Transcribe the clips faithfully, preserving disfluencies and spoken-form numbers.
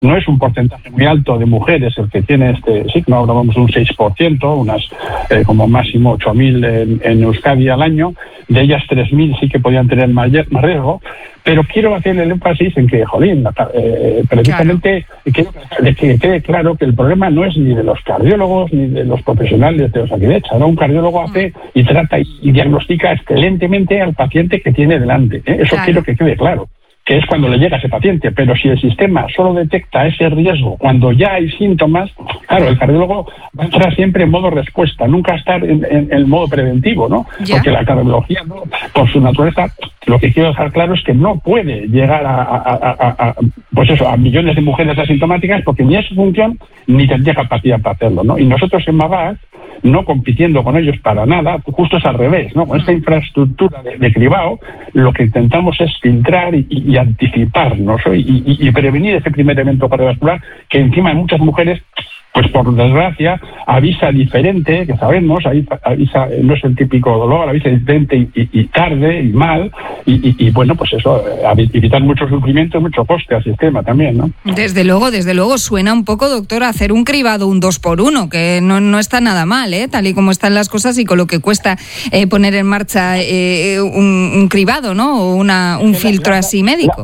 no es un porcentaje muy alto de mujeres el que tiene este signo, ahora vamos a un seis por ciento, unas eh, como máximo ocho mil en, en Euskadi al año, de ellas tres mil sí que podían tener más, más riesgo, pero quiero hacer el énfasis en que, jolín, eh, precisamente claro. quiero que quede claro que el problema no es ni de los cardiólogos ni de los profesionales de Osakidetza, ¿no? Un cardiólogo hace y trata y, y diagnostica excelentemente al paciente que tiene delante, ¿eh? Eso claro. Quiero que quede claro, que es cuando le llega a ese paciente, pero si el sistema solo detecta ese riesgo cuando ya hay síntomas, claro, el cardiólogo va a entrar siempre en modo respuesta, nunca estar en, en, en modo preventivo, ¿no? ¿Ya? Porque la cardiología, ¿no? Por su naturaleza, lo que quiero dejar claro es que no puede llegar a, a, a, a pues eso, a millones de mujeres asintomáticas, porque ni es su función ni tendría capacidad para hacerlo, ¿no? Y nosotros en Mavas, no compitiendo con ellos para nada, justo es al revés, ¿no? Con esta infraestructura de, de cribado, lo que intentamos es filtrar y, y, y anticiparnos, ¿no? y, y, y prevenir ese primer evento cardiovascular que encima en muchas mujeres, pues por desgracia, avisa diferente, que sabemos, avisa, avisa no es el típico dolor, avisa diferente y, y, y tarde y mal, y, y, y bueno, pues eso, evitar mucho sufrimiento y mucho coste al sistema también, ¿no? Desde luego, desde luego, suena un poco, doctor, a hacer un cribado, un dos por uno, que no, no está nada mal, ¿eh? Tal y como están las cosas y con lo que cuesta eh, poner en marcha eh, un, un cribado, ¿no? O una, un filtro así médico.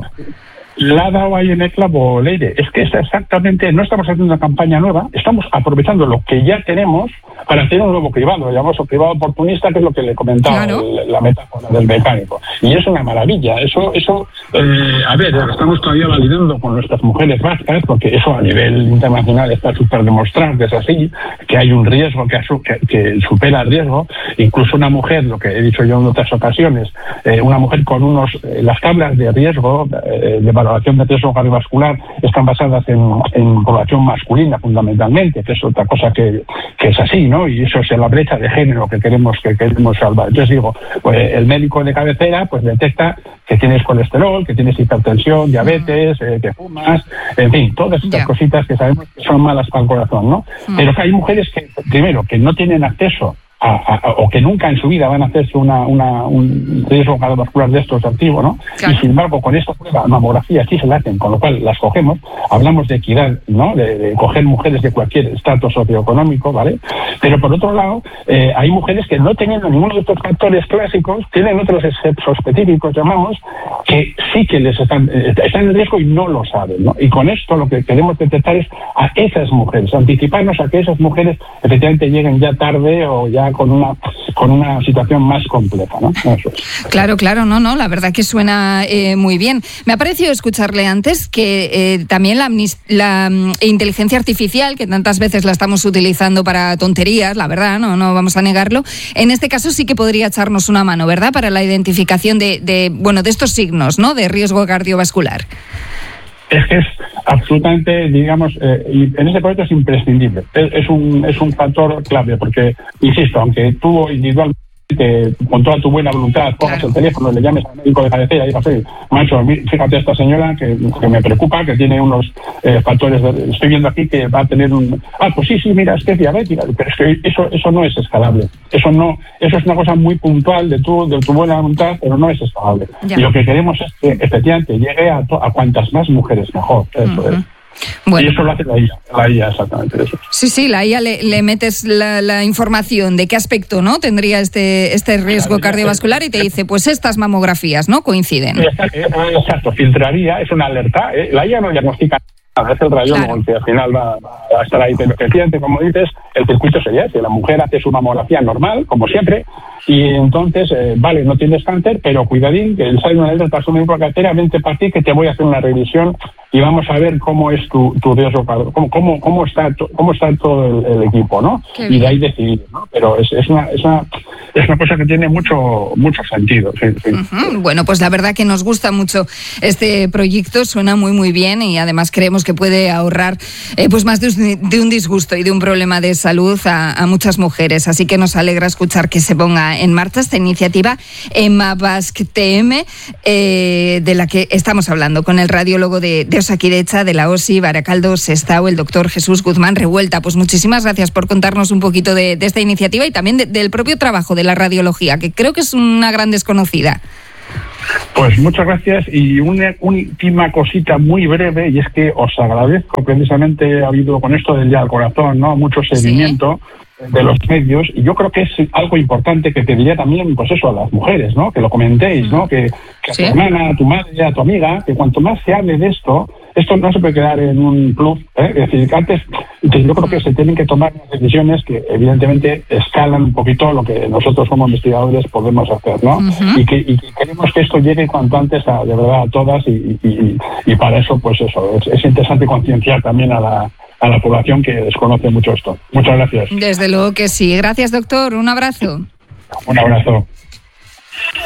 La ha dado ahí en el clavo, Leire. Es que es exactamente, no estamos haciendo una campaña nueva, estamos aprovechando lo que ya tenemos para hacer un nuevo cribado, lo llamamos cribado oportunista, que es lo que le comentaba, claro. el, la metáfora del mecánico. Y es una maravilla. Eso, eso eh, a ver, lo estamos todavía validando con nuestras mujeres vascas, porque eso a nivel internacional está súper demostrado que es así, que hay un riesgo que, que, que supera el riesgo. Incluso una mujer, lo que he dicho yo en otras ocasiones, eh, una mujer con unos, eh, las tablas de riesgo, eh, de valoración de riesgo cardiovascular, están basadas en, en población masculina fundamentalmente, que es otra cosa que, que es así, ¿no? Y eso es la brecha de género que queremos que queremos salvar. Entonces digo, pues el médico de cabecera pues detecta que tienes colesterol, que tienes hipertensión, diabetes, eh, que fumas, en fin, todas estas yeah. cositas que sabemos que son malas para el corazón, ¿no? Mm. Pero que hay mujeres que, primero, que no tienen acceso A, a, o que nunca en su vida van a hacerse una, una, un riesgo cardiovascular de estos activos, ¿no? Claro. Y sin embargo, con esta prueba, mamografía, sí se la hacen, con lo cual las cogemos, hablamos de equidad, ¿no? De, de coger mujeres de cualquier estrato socioeconómico, ¿vale? Pero por otro lado, eh, hay mujeres que no teniendo ninguno de estos factores clásicos, tienen otros exceptos específicos, llamamos, que sí que les están, eh, están en riesgo y no lo saben, ¿no? Y con esto lo que queremos detectar es a esas mujeres, anticiparnos a que esas mujeres efectivamente lleguen ya tarde o ya con una con una situación más compleja, ¿no? Eso es. Claro, claro, no, no, la verdad que suena eh, muy bien. Me ha parecido escucharle antes que eh, también la, la um, inteligencia artificial, que tantas veces la estamos utilizando para tonterías, la verdad, no, no vamos a negarlo, en este caso sí que podría echarnos una mano, ¿verdad? Para la identificación de, de bueno, de estos signos, ¿no? De riesgo cardiovascular. Es que es absolutamente, digamos, eh, y en ese proyecto es imprescindible. Es, es un es un factor clave, porque, insisto, aunque tú individualmente, con toda tu buena voluntad, cojas claro. el teléfono, le llames al médico de cabecera y digas, oye, macho, fíjate a esta señora que, que me preocupa, que tiene unos eh, factores, de, estoy viendo aquí que va a tener un... Ah, pues sí, sí, mira, es que es diabética, pero es que eso eso no es escalable. Eso no eso es una cosa muy puntual de tu, de tu buena voluntad, pero no es escalable. Ya. Y lo que queremos es que efectivamente llegue a, to, a cuantas más mujeres mejor. Eso uh-huh. es. Bueno. Y eso lo hace la I A, la I A exactamente eso. Sí, sí, la I A le, le metes la, la información de qué aspecto, ¿no? Tendría este este riesgo claro, cardiovascular y te dice, pues estas mamografías, ¿no? Coinciden. Exacto, exacto, filtraría, es una alerta, ¿eh? La I A no diagnostica nada, es el radiólogo claro. que al final va, va a estar ahí, pero efectivamente, como dices, el circuito sería ese, la mujer hace su mamografía normal, como siempre, y entonces, eh, vale, no tienes cáncer, pero cuidadín, que el sale una alerta para una cartera, vente para ti que te voy a hacer una revisión y vamos a ver cómo es tu, tu riesgo, cómo, cómo, cómo, está, cómo está todo el, el equipo, ¿no? Qué y de ahí decidir, ¿no? Pero es, es, una, es, una, es una cosa que tiene mucho, mucho sentido. Sí, sí. Uh-huh. Bueno, pues la verdad que nos gusta mucho este proyecto, suena muy, muy bien y además creemos que puede ahorrar eh, pues más de un, de un disgusto y de un problema de salud a, a muchas mujeres. Así que nos alegra escuchar que se ponga en marcha esta iniciativa EMAVASC T M, eh, de la que estamos hablando con el radiólogo de, de Osakidetza, de la O S I Barakaldo Sestao, el doctor Jesús Guzmán Revuelta. Pues muchísimas gracias por contarnos un poquito de, de esta iniciativa y también de, del propio trabajo de la radiología, que creo que es una gran desconocida. Pues muchas gracias, y una última cosita muy breve, y es que os agradezco, precisamente ha habido con esto del Día del Corazón, ¿no?, mucho seguimiento ¿Sí? de los medios, y yo creo que es algo importante que pediría también, pues eso, a las mujeres, ¿no?, que lo comentéis, ¿no?, que, que a ¿Sí? tu hermana, a tu madre, a tu amiga, que cuanto más se hable de esto, esto no se puede quedar en un club, ¿eh? Es decir, que antes, que yo creo que se tienen que tomar decisiones que evidentemente escalan un poquito lo que nosotros como investigadores podemos hacer, ¿no? Uh-huh. Y, que, y que queremos que esto llegue cuanto antes a, de verdad, a todas, y, y, y para eso, pues eso, es, es interesante concienciar también a la, a la población que desconoce mucho esto. Muchas gracias. Desde luego que sí. Gracias, doctor. Un abrazo. Un abrazo.